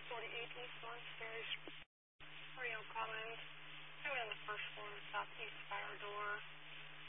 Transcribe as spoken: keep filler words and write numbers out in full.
forty-eight East Monastery, Rio Collins. Coming in the first floor, southeast fire door.